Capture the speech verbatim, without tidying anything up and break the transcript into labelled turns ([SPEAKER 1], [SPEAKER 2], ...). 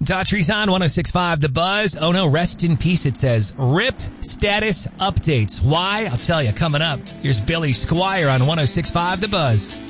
[SPEAKER 1] Daughtry's on one oh six point five The Buzz. Oh no, rest in peace, it says. R I P status updates. Why? I'll tell you coming up. Here's Billy Squire on one oh six point five The Buzz.